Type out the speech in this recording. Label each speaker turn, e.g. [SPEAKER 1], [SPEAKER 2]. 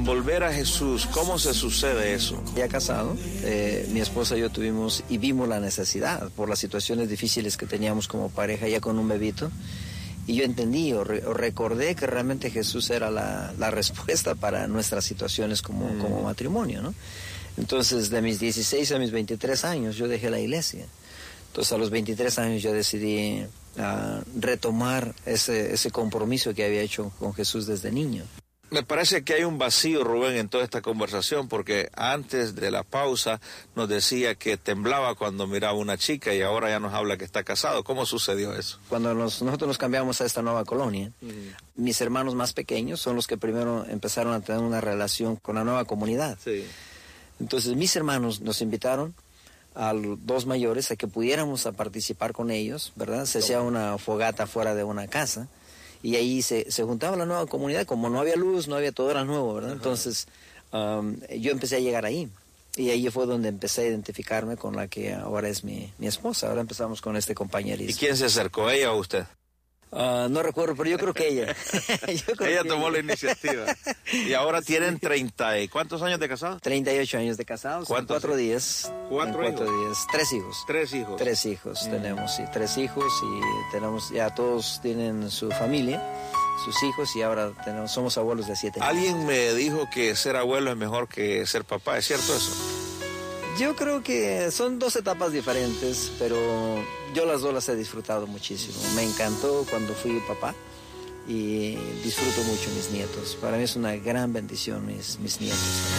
[SPEAKER 1] volver a Jesús, ¿cómo se sucede eso?
[SPEAKER 2] Ya casado, mi esposa y yo tuvimos y vimos la necesidad por las situaciones difíciles que teníamos como pareja ya con un bebito. Y yo entendí o recordé que realmente Jesús era la respuesta para nuestras situaciones como matrimonio, ¿no? Entonces, de mis 16 a mis 23 años, yo dejé la iglesia. Entonces, a los 23 años yo decidí retomar ese compromiso que había hecho con Jesús desde niño.
[SPEAKER 1] Me parece que hay un vacío, Rubén, en toda esta conversación, porque antes de la pausa nos decía que temblaba cuando miraba a una chica y ahora ya nos habla que está casado. ¿Cómo sucedió eso?
[SPEAKER 2] Cuando nosotros nos cambiamos a esta nueva colonia, mis hermanos más pequeños son los que primero empezaron a tener una relación con la nueva comunidad.
[SPEAKER 1] Sí.
[SPEAKER 2] Entonces mis hermanos nos invitaron a los dos mayores a que pudiéramos a participar con ellos, ¿verdad? Se hacía una fogata fuera de una casa. Y ahí se juntaba la nueva comunidad, como no había luz, no había, todo era nuevo, ¿verdad? Entonces, yo empecé a llegar ahí. Y ahí fue donde empecé a identificarme con la que ahora es mi esposa. Ahora empezamos con este compañerismo.
[SPEAKER 1] ¿Y quién se acercó, ella o usted?
[SPEAKER 2] No recuerdo, pero yo creo que ella.
[SPEAKER 1] Ella tomó la iniciativa. Y ahora tienen 30. ¿Cuántos años de casados?
[SPEAKER 2] 38 años de casados.
[SPEAKER 1] ¿Cuántos?
[SPEAKER 2] 4 días.
[SPEAKER 1] ¿Cuatro
[SPEAKER 2] días. 3 hijos.
[SPEAKER 1] 3 hijos.
[SPEAKER 2] 3 hijos tenemos, sí. 3 hijos y tenemos, ya todos tienen su familia, sus hijos, y ahora somos abuelos de 7 años.
[SPEAKER 1] Alguien me dijo que ser abuelo es mejor que ser papá. ¿Es cierto eso?
[SPEAKER 2] Yo creo que son 2 etapas diferentes, pero yo las dos las he disfrutado muchísimo. Me encantó cuando fui papá y disfruto mucho mis nietos. Para mí es una gran bendición mis nietos.